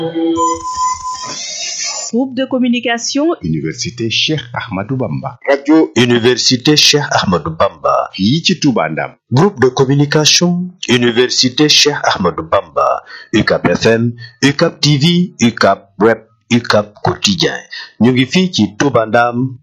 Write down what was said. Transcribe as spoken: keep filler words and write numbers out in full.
Groupe de communication Université Cheikh Ahmadou Bamba. Radio Université Cheikh Ahmadou Bamba. fii ci Touba Ndam. Groupe de communication Université Cheikh Ahmadou Bamba. U C A B F M, U C A B T V, U C A B Web, U C A B Quotidien. ñu ngi fii ci Touba Ndam